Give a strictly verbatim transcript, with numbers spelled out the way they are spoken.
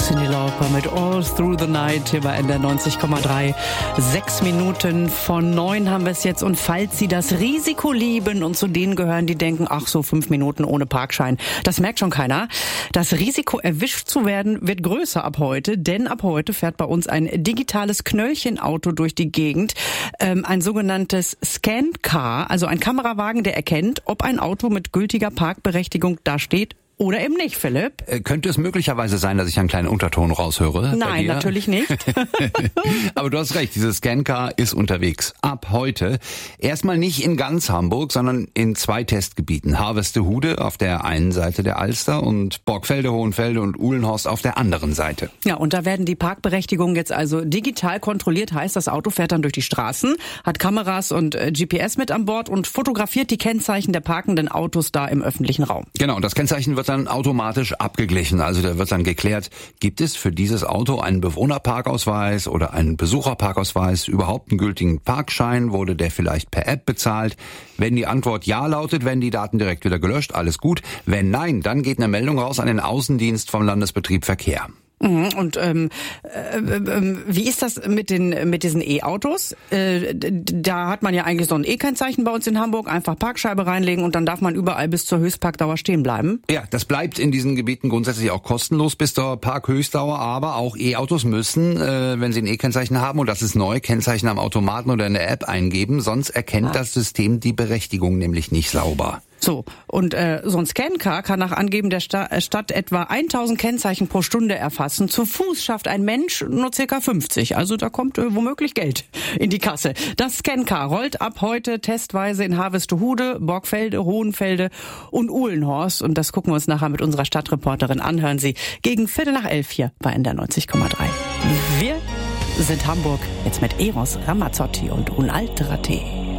Cyndi Lauper mit All Through the Night hier bei N D R neunzig Komma drei. Sechs Minuten von neun haben wir es jetzt. Und falls Sie das Risiko lieben und zu denen gehören, die denken, ach so, fünf Minuten ohne Parkschein, das merkt schon keiner. Das Risiko, erwischt zu werden, wird größer ab heute, denn ab heute fährt bei uns ein digitales Knöllchenauto durch die Gegend. Ähm, ein sogenanntes Scan-Car, also ein Kamerawagen, der erkennt, ob ein Auto mit gültiger Parkberechtigung da steht oder eben nicht, Philipp. Äh, könnte es möglicherweise sein, dass ich einen kleinen Unterton raushöre? Nein, natürlich nicht. Aber du hast recht, dieses Scan-Car ist unterwegs. Ab heute. Erstmal nicht in ganz Hamburg, sondern in zwei Testgebieten. Harvestehude auf der einen Seite der Alster und Borgfelde, Hohenfelde und Uhlenhorst auf der anderen Seite. Ja, und da werden die Parkberechtigungen jetzt also digital kontrolliert. Heißt, das Auto fährt dann durch die Straßen, hat Kameras und äh, G P S mit an Bord und fotografiert die Kennzeichen der parkenden Autos da im öffentlichen Raum. Genau, und das Kennzeichen wird dann automatisch abgeglichen. Also da wird dann geklärt, gibt es für dieses Auto einen Bewohnerparkausweis oder einen Besucherparkausweis, überhaupt einen gültigen Parkschein, wurde der vielleicht per App bezahlt? Wenn die Antwort ja lautet, werden die Daten direkt wieder gelöscht, alles gut. Wenn nein, dann geht eine Meldung raus an den Außendienst vom Landesbetrieb Verkehr. Und ähm, äh, äh, wie ist das mit den mit diesen E-Autos? Äh, da hat man ja eigentlich so ein E-Kennzeichen bei uns in Hamburg, einfach Parkscheibe reinlegen und dann darf man überall bis zur Höchstparkdauer stehen bleiben. Ja, das bleibt in diesen Gebieten grundsätzlich auch kostenlos bis zur Parkhöchstdauer, aber auch E-Autos müssen, äh, wenn sie ein E-Kennzeichen haben, und das ist neu, Kennzeichen am Automaten oder in der App eingeben, sonst erkennt ah. das System die Berechtigung nämlich nicht sauber. So, und äh, so ein Scan-Car kann nach Angeben der Sta- Stadt etwa tausend Kennzeichen pro Stunde erfassen. Zu Fuß schafft ein Mensch nur circa fünfzig. Also da kommt äh, womöglich Geld in die Kasse. Das Scan-Car rollt ab heute testweise in Harvestehude, Borgfelde, Hohenfelde und Uhlenhorst. Und das gucken wir uns nachher mit unserer Stadtreporterin an. Hören Sie gegen Viertel nach elf hier bei N D R neunzig Komma drei. Wir sind Hamburg, jetzt mit Eros Ramazzotti und Un'altra Te.